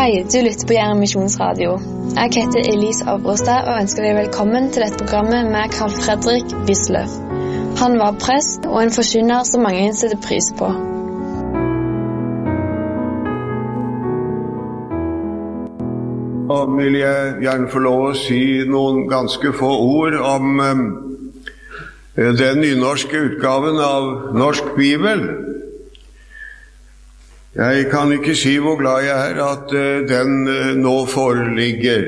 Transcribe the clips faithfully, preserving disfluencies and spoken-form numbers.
Hei, du lytter på Jæren Misjonsradio. Jeg heter Elise Avrostad og ønsker deg velkommen til dette programmet med Carl Fredrik Wisløff. Han var prest og en forkynner som mange setter pris på. Og vil jeg gjerne få lov å si noen ganske få ord om um, den nynorske utgaven av Norsk Bibel. Jeg kan ikke si hvor glad jeg er at uh, den uh, nå foreligger.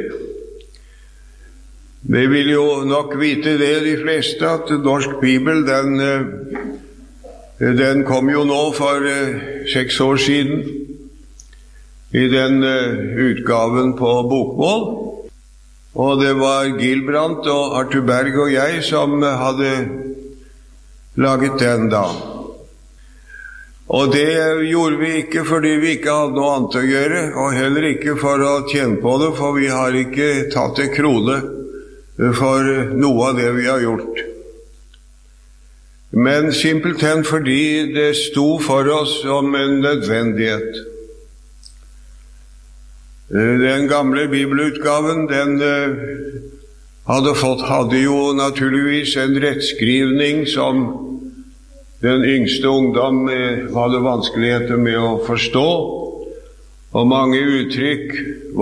Vi vil jo nok vite det, de fleste, at Norsk Bibel, den, uh, den kom jo nå for uh, seks år siden i den uh, utgaven på bokmål. Og det var Gilbrandt og Arthur Berg og jeg som uh, hadde laget den da. Og det gjorde vi ikke fordi vi ikke hadde noe annet å gjøre, og heller ikke for å tjene på det, for vi har ikke tatt en krone for noe av det vi har gjort. Men simpelthen fordi det sto for oss som en nødvendighet. Den gamle bibelutgaven, den hadde, fått, hadde jo naturligvis en rettskrivning som den yngste ungdom hadde vanskeligheter med å forstå, og mange uttrykk